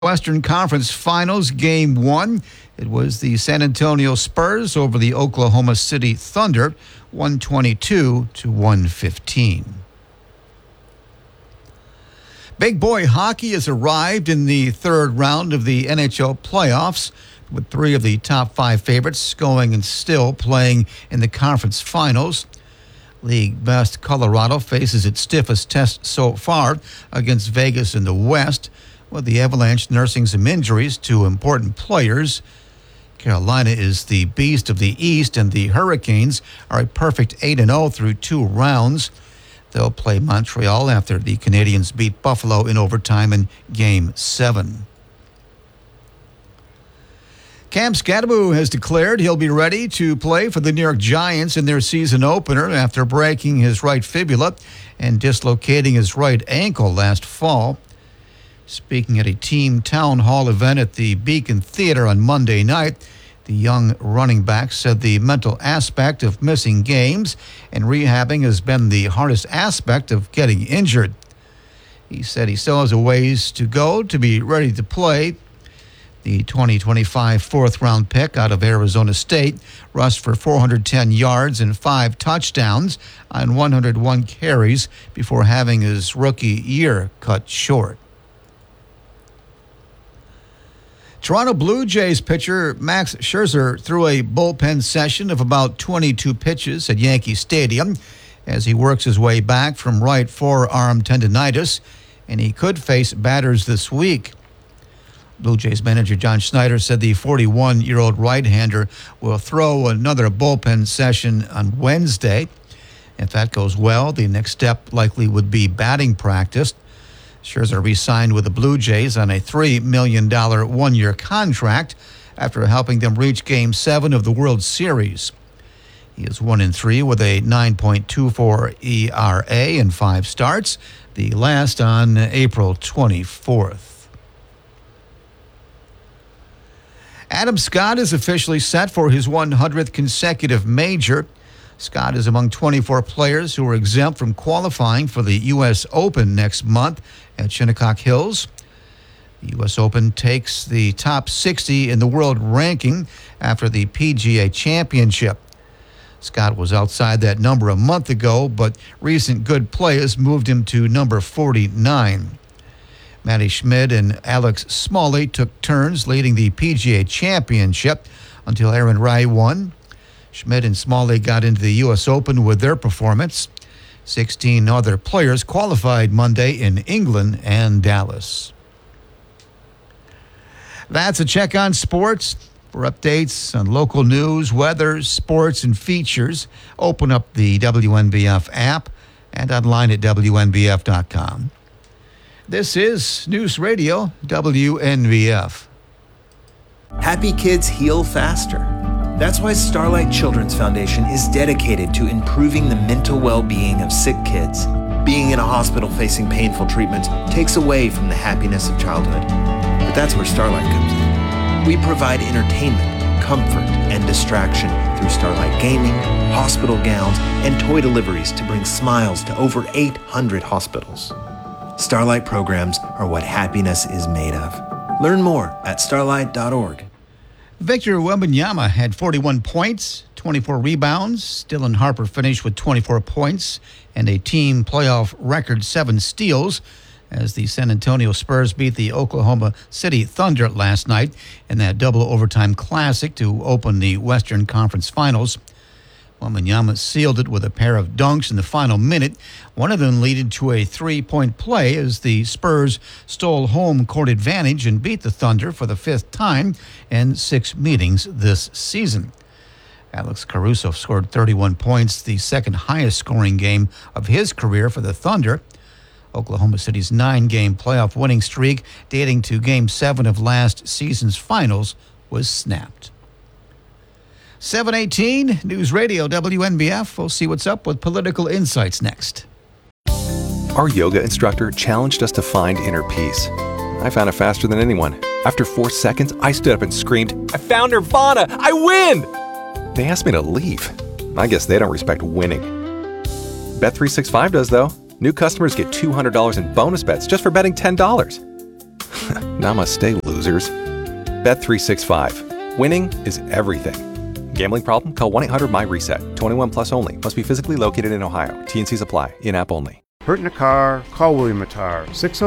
Western Conference Finals, Game 1. It was the San Antonio Spurs over the Oklahoma City Thunder, 122-115. Big boy hockey has arrived in the third round of the NHL playoffs, with 3 of the top 5 favorites going and still playing in the conference finals. League best Colorado faces its stiffest test so far against Vegas in the West, with the Avalanche nursing some injuries to important players. Carolina is the beast of the East, and the Hurricanes are a perfect 8-0 through 2 rounds. They'll play Montreal after the Canadiens beat Buffalo in overtime in Game 7. Cam Skattebo has declared he'll be ready to play for the New York Giants in their season opener after breaking his right fibula and dislocating his right ankle last fall. Speaking at a team town hall event at the Beacon Theater on Monday night, the young running back said the mental aspect of missing games and rehabbing has been the hardest aspect of getting injured. He said he still has a ways to go to be ready to play. The 2025 fourth-round pick out of Arizona State rushed for 410 yards and 5 touchdowns on 101 carries before having his rookie year cut short. Toronto Blue Jays pitcher Max Scherzer threw a bullpen session of about 22 pitches at Yankee Stadium as he works his way back from right forearm tendonitis, and he could face batters this week. Blue Jays manager John Schneider said the 41-year-old right-hander will throw another bullpen session on Wednesday. If that goes well, the next step likely would be batting practice. Scherzer re-signed with the Blue Jays on a $3 million one-year contract after helping them reach Game 7 of the World Series. He is 1-3 with a 9.24 ERA in 5 starts, the last on April 24th. Adam Scott is officially set for his 100th consecutive major. Scott is among 24 players who are exempt from qualifying for the U.S. Open next month at Shinnecock Hills. The U.S. Open takes the top 60 in the world ranking after the PGA Championship. Scott was outside that number a month ago, but recent good play has moved him to number 49. Matty Schmid and Alex Smalley took turns leading the PGA Championship until Aaron Rai won. Schmid and Smalley got into the U.S. Open with their performance. 16 other players qualified Monday in England and Dallas. That's a check on sports. For updates on local news, weather, sports, and features, open up the WNBF app and online at WNBF.com. This is News Radio WNBF. Happy kids heal faster. That's why Starlight Children's Foundation is dedicated to improving the mental well-being of sick kids. Being in a hospital facing painful treatments takes away from the happiness of childhood. But that's where Starlight comes in. We provide entertainment, comfort, and distraction through Starlight gaming, hospital gowns, and toy deliveries to bring smiles to over 800 hospitals. Starlight programs are what happiness is made of. Learn more at starlight.org. Victor Wembanyama had 41 points, 24 rebounds. Dylan Harper finished with 24 points and a team playoff record 7 steals as the San Antonio Spurs beat the Oklahoma City Thunder last night in that double overtime classic to open the Western Conference Finals. Wembanyama sealed it with a pair of dunks in the final minute. One of them leading to a 3-point play as the Spurs stole home court advantage and beat the Thunder for the 5th time in 6 meetings this season. Alex Caruso scored 31 points, the second highest scoring game of his career for the Thunder. Oklahoma City's 9-game playoff winning streak dating to Game 7 of last season's finals was snapped. 7:18, News Radio WNBF. We'll see what's up with political insights next. Our yoga instructor challenged us to find inner peace. I found it faster than anyone. After 4 seconds, I stood up and screamed, "I found Nirvana! I win!" They asked me to leave. I guess they don't respect winning. Bet365 does, though. New customers get $200 in bonus bets just for betting $10. Namaste, losers. Bet365. Winning is everything. Gambling problem? Call 1-800-MY-RESET. 21 plus only. Must be physically located in Ohio. T&Cs apply. In-app only. Hurt in a car? Call William Attar.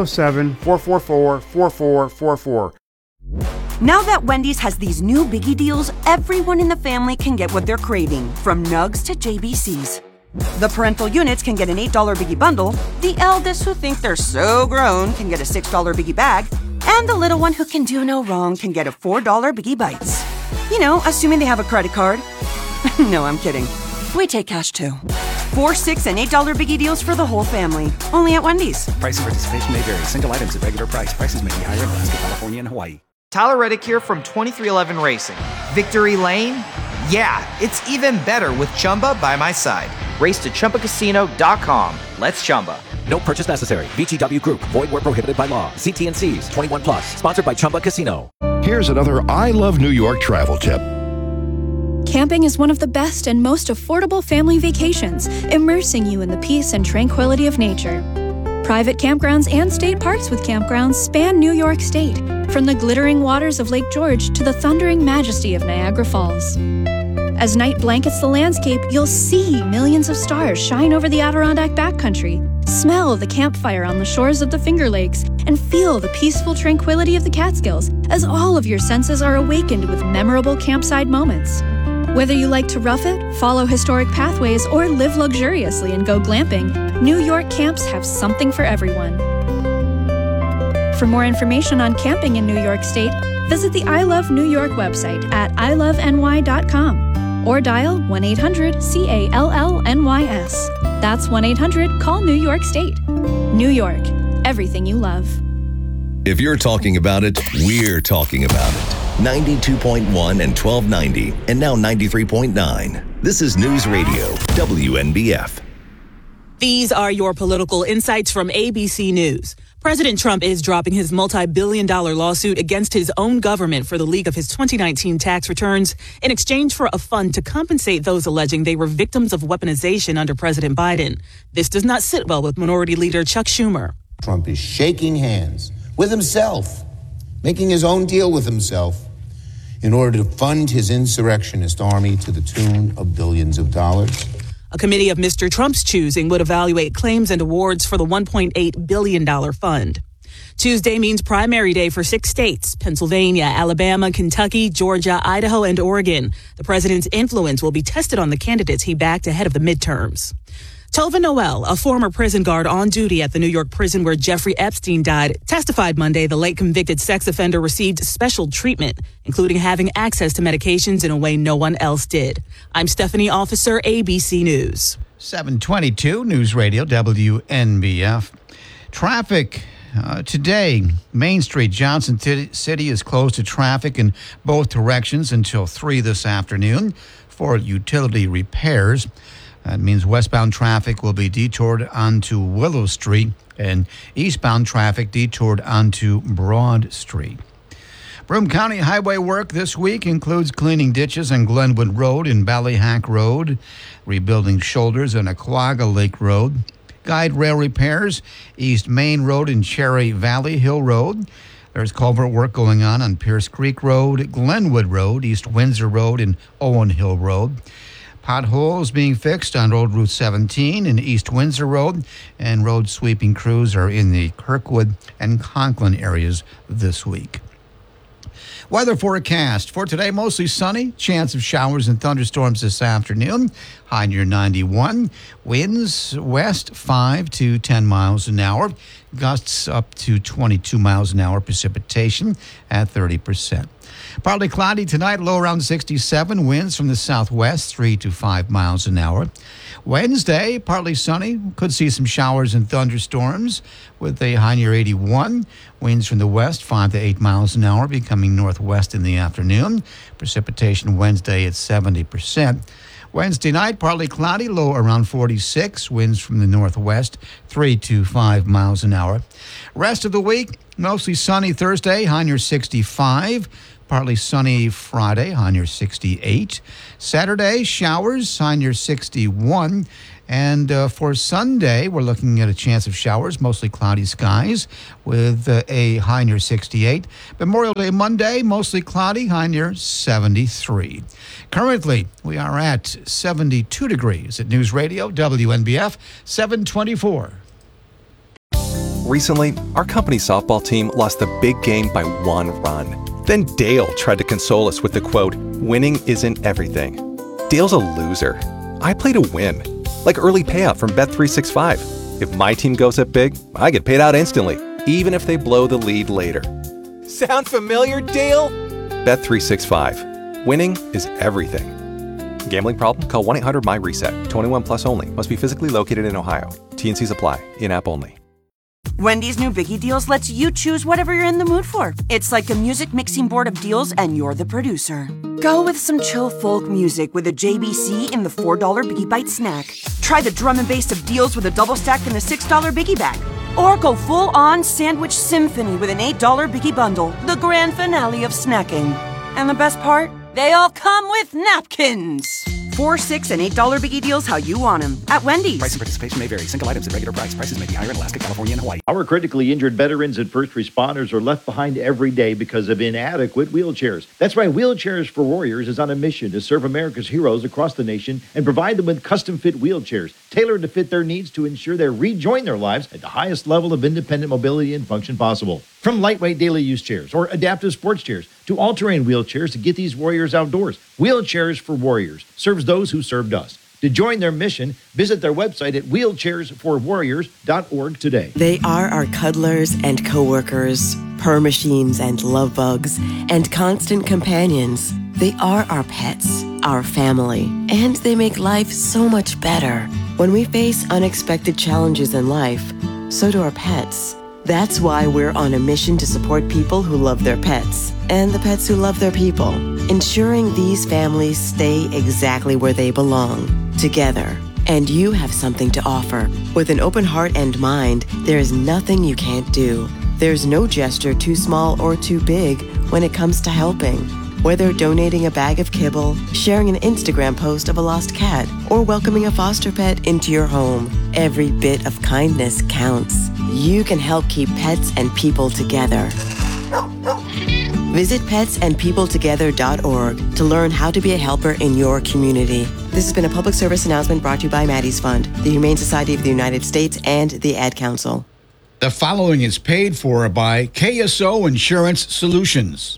607-444-4444. Now that Wendy's has these new biggie deals, everyone in the family can get what they're craving, from Nugs to JBCs. The parental units can get an $8 biggie bundle, the eldest who think they're so grown can get a $6 biggie bag, and the little one who can do no wrong can get a $4 biggie bites. You know, assuming they have a credit card. No, I'm kidding. We take cash too. $4, $6, and $8 biggie deals for the whole family. Only at Wendy's. Price and participation may vary. Single items at regular price. Prices may be higher in Alaska, California, and Hawaii. Tyler Reddick here from 2311 Racing. Victory Lane? Yeah, it's even better with Chumba by my side. Race to ChumbaCasino.com. Let's Chumba. No purchase necessary. VGW Group. Void where prohibited by law. See T&Cs. 21 plus. Sponsored by Chumba Casino. Here's another I Love New York travel tip. Camping is one of the best and most affordable family vacations, immersing you in the peace and tranquility of nature. Private campgrounds and state parks with campgrounds span New York State, from the glittering waters of Lake George to the thundering majesty of Niagara Falls. As night blankets the landscape, you'll see millions of stars shine over the Adirondack backcountry, smell the campfire on the shores of the Finger Lakes, and feel the peaceful tranquility of the Catskills as all of your senses are awakened with memorable campsite moments. Whether you like to rough it, follow historic pathways, or live luxuriously and go glamping, New York camps have something for everyone. For more information on camping in New York State, visit the I Love New York website at iloveny.com or dial 1-800-CALLNYS. That's 1-800-CALL-NEW YORK STATE. New York, everything you love. If you're talking about it, we're talking about it. 92.1 and 1290, and now 93.9. This is News Radio, WNBF. These are your political insights from ABC News. President Trump is dropping his multi-billion-dollar lawsuit against his own government for the leak of his 2019 tax returns in exchange for a fund to compensate those alleging they were victims of weaponization under President Biden. This does not sit well with Minority Leader Chuck Schumer. Trump is shaking hands with himself, making his own deal with himself in order to fund his insurrectionist army to the tune of billions of dollars. A committee of Mr. Trump's choosing would evaluate claims and awards for the $1.8 billion fund. Tuesday means primary day for 6 states: Pennsylvania, Alabama, Kentucky, Georgia, Idaho, and Oregon. The president's influence will be tested on the candidates he backed ahead of the midterms. Tova Noel, a former prison guard on duty at the New York prison where Jeffrey Epstein died, testified Monday the late convicted sex offender received special treatment, including having access to medications in a way no one else did. I'm Stephanie Officer, ABC News. 722 News Radio, WNBF. Traffic. Today, Main Street, Johnson City is closed to traffic in both directions until 3 this afternoon for utility repairs. That means westbound traffic will be detoured onto Willow Street and eastbound traffic detoured onto Broad Street. Broome County highway work this week includes cleaning ditches on Glenwood Road and Ballyhack Road, rebuilding shoulders on Aquaga Lake Road, guide rail repairs, East Main Road and Cherry Valley Hill Road. There's culvert work going on Pierce Creek Road, Glenwood Road, East Windsor Road, and Owen Hill Road. Potholes being fixed on Old Route 17 and East Windsor Road, and road sweeping crews are in the Kirkwood and Conklin areas this week. Weather forecast for today: mostly sunny, chance of showers and thunderstorms this afternoon, high near 91. Winds west 5 to 10 miles an hour, gusts up to 22 miles an hour, precipitation at 30%. Partly cloudy tonight, low around 67. Winds from the southwest, 3 to 5 miles an hour. Wednesday, partly sunny. Could see some showers and thunderstorms with a high near 81. Winds from the west, 5 to 8 miles an hour, becoming northwest in the afternoon. Precipitation Wednesday at 70%. Wednesday night, partly cloudy, low around 46. Winds from the northwest, 3 to 5 miles an hour. Rest of the week, mostly sunny Thursday, high near 65. Partly sunny Friday, high near 68. Saturday, showers, high near 61. And for Sunday, we're looking at a chance of showers, mostly cloudy skies with a high near 68. Memorial Day Monday, mostly cloudy, high near 73. Currently, we are at 72 degrees at News Radio, WNBF, 724. Recently, our company softball team lost the big game by 1 run. Then Dale tried to console us with the quote, "Winning isn't everything." Dale's a loser. I play to win, like early payout from Bet365. If my team goes up big, I get paid out instantly, even if they blow the lead later. Sound familiar, Dale? Bet365. Winning is everything. Gambling problem? Call 1-800-MY-RESET. 21 plus only. Must be physically located in Ohio. T&Cs apply. In-app only. Wendy's new Biggie Deals lets you choose whatever you're in the mood for. It's like a music mixing board of deals, and you're the producer. Go with some chill folk music with a JBC in the $4 Biggie Bite snack. Try the drum and bass of deals with a double stack in the $6 Biggie Bag. Or go full-on sandwich symphony with an $8 Biggie Bundle, the grand finale of snacking. And the best part? They all come with napkins. $4, $6, and $8 Biggie Deals how you want them at Wendy's. Price and participation may vary. Single items at regular price. Prices may be higher in Alaska, California, and Hawaii. Our critically injured veterans and first responders are left behind every day because of inadequate wheelchairs. That's why Wheelchairs for Warriors is on a mission to serve America's heroes across the nation and provide them with custom-fit wheelchairs, tailored to fit their needs to ensure they rejoin their lives at the highest level of independent mobility and function possible. From lightweight daily use chairs or adaptive sports chairs to all-terrain wheelchairs to get these warriors outdoors, Wheelchairs for Warriors serves those who served us. To join their mission, visit their website at wheelchairsforwarriors.org today. They are our cuddlers and coworkers, purr machines and love bugs, and constant companions. They are our pets, our family, and they make life so much better. When we face unexpected challenges in life, so do our pets. That's why we're on a mission to support people who love their pets and the pets who love their people, ensuring these families stay exactly where they belong, together. And you have something to offer. With an open heart and mind, there is nothing you can't do. There's no gesture too small or too big when it comes to helping. Whether donating a bag of kibble, sharing an Instagram post of a lost cat, or welcoming a foster pet into your home, every bit of kindness counts. You can help keep pets and people together. Visit petsandpeopletogether.org to learn how to be a helper in your community. This has been a public service announcement brought to you by Maddie's Fund, the Humane Society of the United States, and the Ad Council. The following is paid for by KSO Insurance Solutions.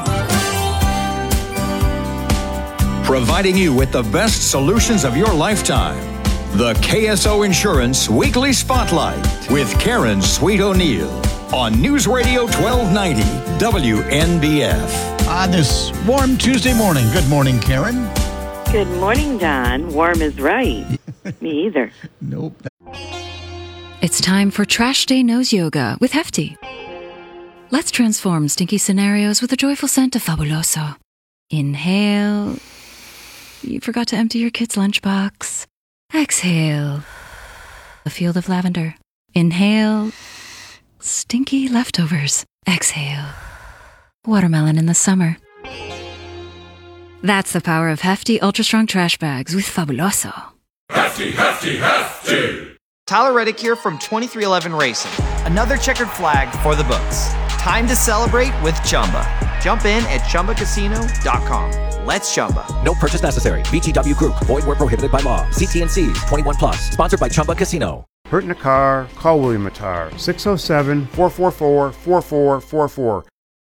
Providing you with the best solutions of your lifetime. The KSO Insurance Weekly Spotlight with Karen Sweet O'Neill on News Radio 1290 WNBF. On this warm Tuesday morning. Good morning, Karen. Good morning, Don. Warm is right. Me either. Nope. It's time for Trash Day Nose Yoga with Hefty. Let's transform stinky scenarios with a joyful scent of Fabuloso. Inhale. You forgot to empty your kid's lunchbox. Exhale. A field of lavender. Inhale. Stinky leftovers. Exhale. Watermelon in the summer. That's the power of Hefty Ultra Strong Trash Bags with Fabuloso. Hefty, Hefty, Hefty! Tyler Reddick here from 2311 Racing. Another checkered flag for the books. Time to celebrate with Chumba. Jump in at ChumbaCasino.com. Let's Chumba. No purchase necessary. VGW Group. Void where prohibited by law. See T&Cs. 21 plus. Sponsored by Chumba Casino. Hurt in a car? Call William Matar. 607-444-4444.